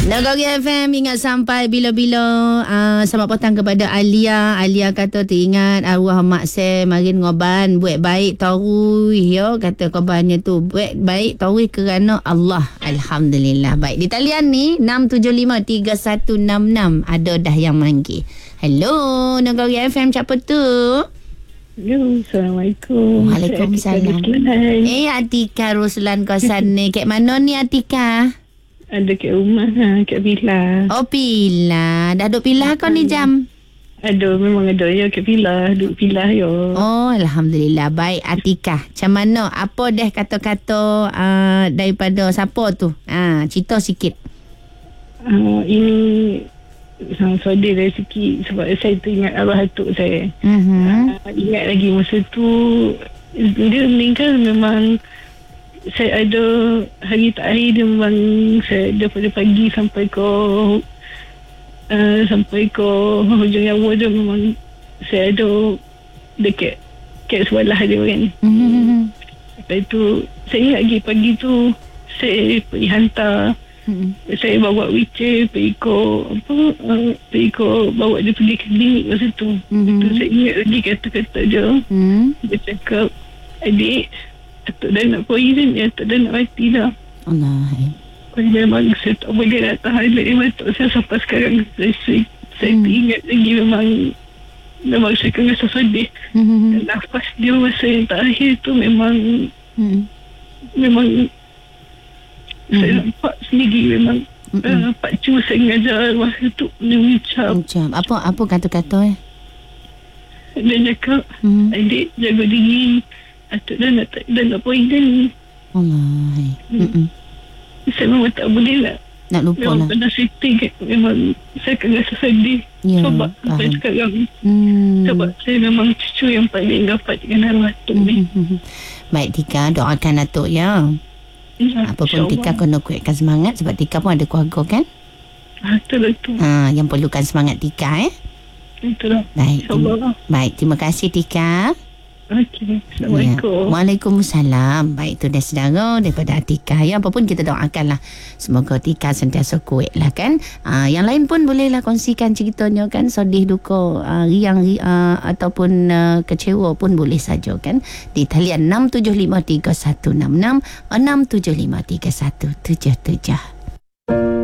Nagari FM ingat sampai bila-bila. Selamat petang kepada Alia. Alia kata teringat arwah mak saya marin ngoban buat baik tarui ya, kata korbannya tu buat baik tarui kerana Allah. Alhamdulillah. Baik, di talian ni 6753166 ada dah yang manggil. Hello, Nagari FM, siapa tu? Hello, Assalamualaikum. Waalaikumsalam. Atika Ruslan Kosan ni. Kat mana ni Atika? Ada kat rumah, kat Pilah. Oh, Pilah. Dah duduk Pilah kau ni jam? Ada, memang ada ya kat Pilah. Duduk Pilah ya. Oh, Alhamdulillah. Baik, Atika. Macam mana? Apa deh kata-kata daripada siapa tu? Cerita sikit. Ini sedih dari sikit sebab saya teringat arwah atuk saya. Ingat lagi masa tu dia meninggal, memang saya ada hari terakhir dia, memang saya daripada pagi sampai ke hujung nyawa dia, memang saya ada dekat sebelah dia kan. Lepas tu saya ingat lagi pagi tu saya pergi hantar. Saya bawa wheelchair pergi bawa dia pergi klinik masa tu. Tu saya ingat lagi kata-kata dia. Dia cakap, adik, atuk dah nak poison, atuk dah nak mati dah. Allah. Memang saya tak boleh nak tahan lagi atuk saya sampai sekarang. Saya teringat lagi, memang saya akan rasa sedih. Dan nafas dia masa yang terakhir tu memang saya nampak sendiri, memang Pak Cu saya mengajar arwah tu dia ucap. Apa kata-kata Dia cakap, adik jaga diri, atuk dah nak poison ni. Allah. Saya memang tak boleh nak lupa memang lah. Memang pada setting, memang saya akan rasa sedih. Ya, sebab sampai sekarang sebab saya memang cucu yang paling dapat dengan arwah atuk ni. Baik Tika, doakan atuk ya. Apapun Tika kena kuatkan semangat, sebab Tika pun ada keluarga kan. Betul. Yang perlukan semangat Tika Betul. Baik, terima kasih Tika. Okey, Assalamualaikum. Waalaikumsalam. Baik, itu dah saudara daripada Atika ya. Apapun kita doakan lah, semoga Tika sentiasa kuat lah kan. Yang lain pun bolehlah kongsikan ceritanya kan, sedih duka, riang ataupun kecewa pun boleh saja kan, di talian 6753166 6753177.